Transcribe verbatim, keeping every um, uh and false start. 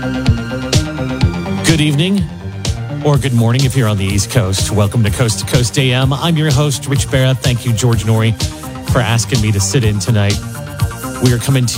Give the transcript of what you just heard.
Good evening, or good morning if you're on the East Coast. Welcome to Coast to Coast A M. I'm your host, Rich Barra. Thank you, George Norrie, for asking me to sit in tonight. We are coming to